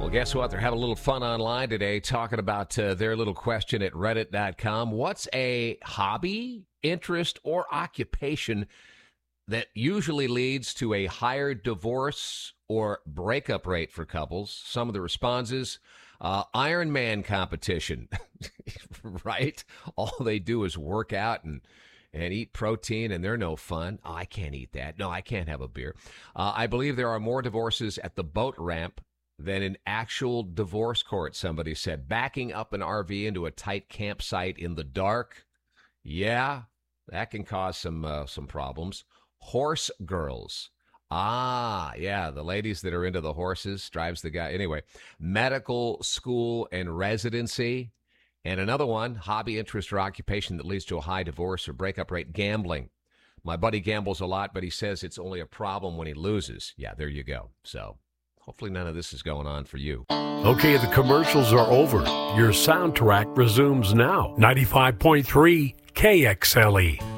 guess what? They're having a little fun online today talking about their little question at reddit.com. What's a hobby, interest, or occupation that usually leads to a higher divorce or breakup rate for couples? Some of the responses, Ironman competition, right? All they do is work out and eat protein, and they're no fun. Oh, I can't eat that. No, I can't have a beer. I believe there are more divorces at the boat ramp than in actual divorce court, somebody said. Backing up an RV into a tight campsite in the dark, yeah, that can cause some problems. Horse girls. Ah, yeah, the ladies that are into the horses, drives the guy. Anyway, medical school and residency. And another one, hobby, interest, or occupation that leads to a high divorce or breakup rate, gambling. My buddy gambles a lot, but he says it's only a problem when he loses. Yeah, there you go. So hopefully none of this is going on for you. Okay, the commercials are over. Your soundtrack resumes now. 95.3 KXLE.